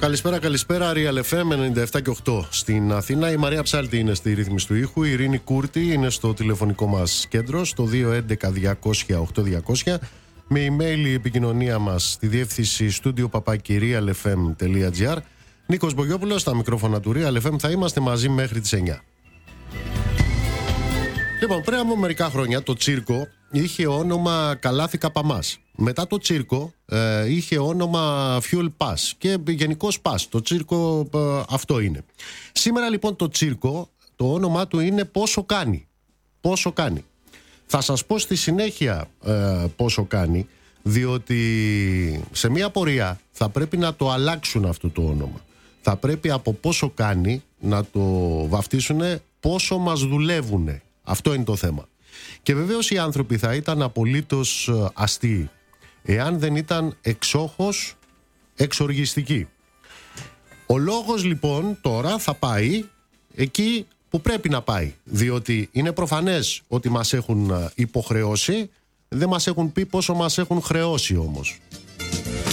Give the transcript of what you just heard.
Καλησπέρα. Real FM 97 και 8 στην Αθήνα. Η Μαρία Ψάλτη είναι στη ρύθμιση του ήχου. Η Ειρήνη Κούρτη είναι στο τηλεφωνικό μας κέντρο, στο 211-200-8200. Με email η επικοινωνία μας στη διεύθυνση studio@realfm.gr. Νίκος Μπογιόπουλος στα μικρόφωνα του Real FM. Θα είμαστε μαζί μέχρι τις 9. Λοιπόν, πριν από μερικά χρόνια το τσίρκο είχε όνομα Καλάθι Καπαμάς. Μετά το τσίρκο είχε όνομα Fuel Pass και γενικώς Pass. Το τσίρκο αυτό είναι. Σήμερα λοιπόν το τσίρκο, το όνομά του είναι Πόσο Κάνει. Πόσο κάνει. Θα σας πω στη συνέχεια πόσο κάνει, διότι σε μια πορεία θα πρέπει να το αλλάξουν αυτό το όνομα. Θα πρέπει από πόσο κάνει να το βαφτίσουν πόσο μας δουλεύουνε. Αυτό είναι το θέμα. Και βεβαίως οι άνθρωποι θα ήταν απολύτως αστείοι εάν δεν ήταν εξόχως εξοργιστικοί. Ο λόγος λοιπόν τώρα θα πάει εκεί που πρέπει να πάει, διότι είναι προφανές ότι μας έχουν υποχρεώσει, δεν μας έχουν πει πόσο μας έχουν χρεώσει όμως.